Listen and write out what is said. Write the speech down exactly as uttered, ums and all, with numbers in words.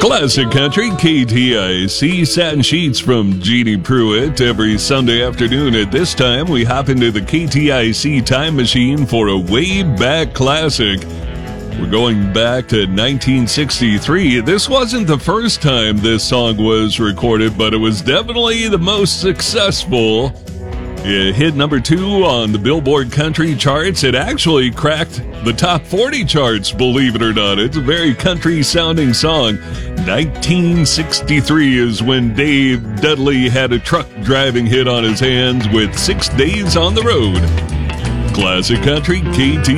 Classic Country, K T I C, Satin Sheets from Jeannie Pruitt. Every Sunday afternoon at this time, we hop into the K T I C time machine for a way back classic. We're going back to nineteen sixty-three. This wasn't the first time this song was recorded, but it was definitely the most successful. It hit number two on the Billboard Country charts. It actually cracked the top forty charts, believe it or not. It's a very country-sounding song. nineteen sixty-three is when Dave Dudley had a truck driving hit on his hands with Six Days on the Road. Classic Country, K T